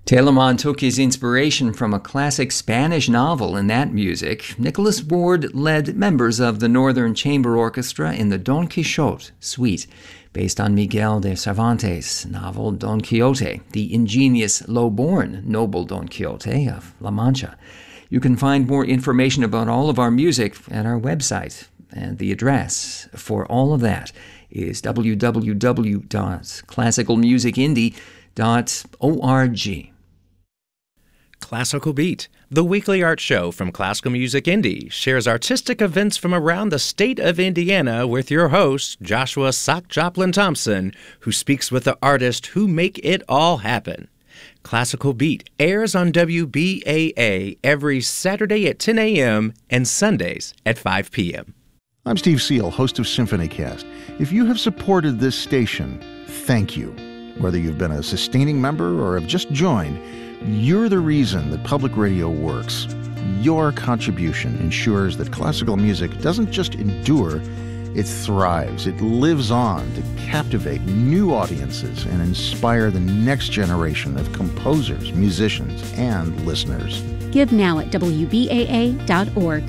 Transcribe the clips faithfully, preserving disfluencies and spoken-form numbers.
Telemann took his inspiration from a classic Spanish novel in that music. Nicholas Ward led members of the Northern Chamber Orchestra in the Don Quixote suite, based on Miguel de Cervantes' novel Don Quixote, the ingenious, low-born noble Don Quixote of La Mancha. You can find more information about all of our music at our website, and the address for all of that is w w w dot classical music indie dot org. Classical Beat, the weekly art show from Classical Music Indie, shares artistic events from around the state of Indiana with your host, Joshua Sock Joplin Thompson, who speaks with the artists who make it all happen. Classical Beat airs on W B A A every Saturday at ten a.m. and Sundays at five p.m. I'm Steve Seal, host of SymphonyCast. If you have supported this station, thank you. Whether you've been a sustaining member or have just joined, you're the reason that public radio works. Your contribution ensures that classical music doesn't just endure, it thrives. It lives on to captivate new audiences and inspire the next generation of composers, musicians, and listeners. Give now at w b a a dot org.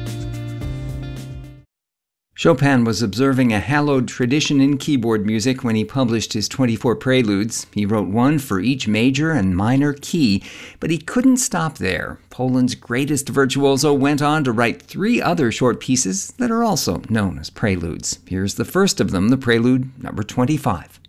Chopin was observing a hallowed tradition in keyboard music when he published his twenty-four preludes. He wrote one for each major and minor key, but he couldn't stop there. Poland's greatest virtuoso went on to write three other short pieces that are also known as preludes. Here's the first of them, the prelude number twenty-five.